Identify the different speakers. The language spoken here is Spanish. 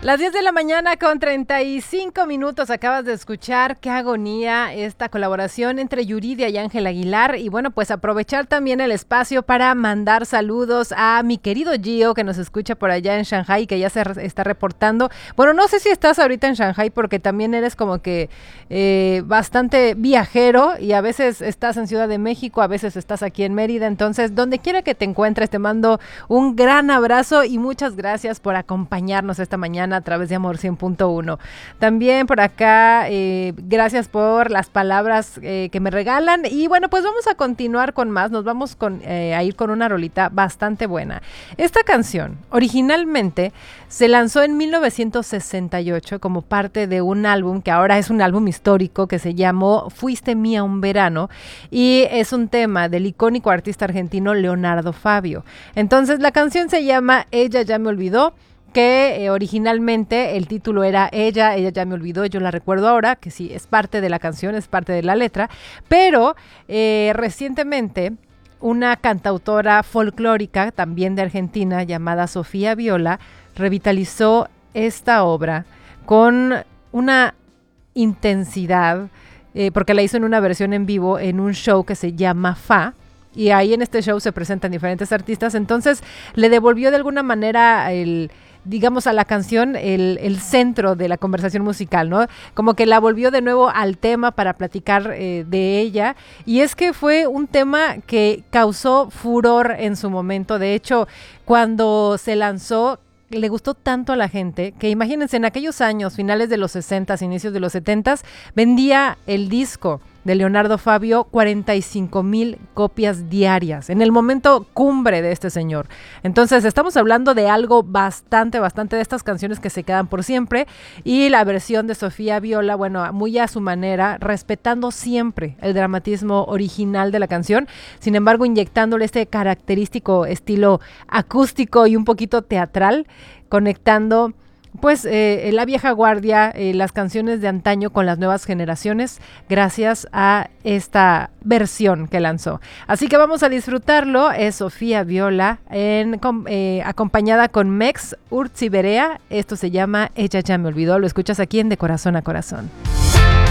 Speaker 1: Las 10 de la mañana con 35 minutos acabas de escuchar. Qué agonía esta colaboración entre Yuridia y Ángel Aguilar. Y bueno, pues aprovechar también el espacio para mandar saludos a mi querido Gio, que nos escucha por allá en Shanghai, que ya se está reportando. Bueno, no sé si estás ahorita en Shanghai porque también eres como que bastante viajero y a veces estás en Ciudad de México, a veces estás aquí en Mérida. Entonces, donde quiera que te encuentres, te mando un gran abrazo y muchas gracias por acompañarnos esta mañana a través de Amor 100.1. También por acá, gracias por las palabras que me regalan. Y bueno, pues vamos a continuar con más. Nos vamos a ir con una rolita bastante buena. Esta canción originalmente se lanzó en 1968 como parte de un álbum que ahora es un álbum histórico que se llamó Fuiste Mía un Verano, y es un tema del icónico artista argentino Leonardo Fabio. Entonces la canción se llama Ella ya me olvidó, que originalmente el título era Ella ya me olvidó, yo la recuerdo ahora, que sí, es parte de la canción, es parte de la letra, pero recientemente una cantautora folclórica, también de Argentina, llamada Sofía Viola, revitalizó esta obra con una intensidad, porque la hizo en una versión en vivo en un show que se llama Fa. Y ahí en este show se presentan diferentes artistas, entonces le devolvió de alguna manera digamos a la canción el centro de la conversación musical, ¿no? Como que la volvió de nuevo al tema para platicar de ella, y es que fue un tema que causó furor en su momento. De hecho, cuando se lanzó, le gustó tanto a la gente que imagínense, en aquellos años, finales de los 60s, inicios de los 70s, vendía el disco de Leonardo Fabio 45,000 copias diarias, en el momento cumbre de este señor. Entonces estamos hablando de algo bastante de estas canciones que se quedan por siempre, y la versión de Sofía Viola, bueno, muy a su manera, respetando siempre el dramatismo original de la canción, sin embargo inyectándole este característico estilo acústico y un poquito teatral, conectando pues la vieja guardia, las canciones de antaño con las nuevas generaciones, gracias a esta versión que lanzó. Así que vamos a disfrutarlo. Es Sofía Viola acompañada con Mex Urtziberea. Esto se llama Ella ya me olvidó. Lo escuchas aquí en De Corazón a Corazón.